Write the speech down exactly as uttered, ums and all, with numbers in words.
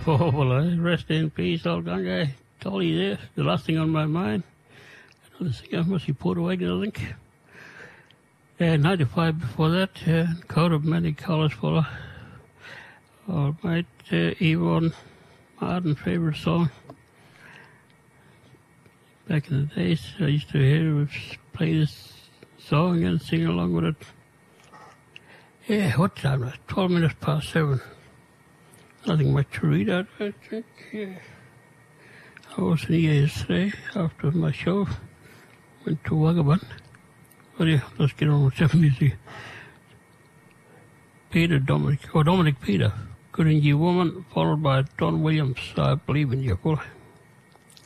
Oh, well, uh, rest in peace, old guy. Dolly there. The last thing on my mind. Another singer must be Porter Wagon, I think. Uh, ninety-five before that, uh, Coat of Many Colors Fuller. All right, uh, Yvonne Martin, favourite song. Back in the days, I used to hear play this song and sing along with it. Yeah, what time? It's twelve minutes past seven. Nothing much to read out, I think. Yeah. I was in here yesterday after my show. Went to Waggaman. But yeah, let's get on with some music. Peter Dominic, or Dominic Peter. Good in You Woman, followed by Don Williams, I Believe in You. Cool.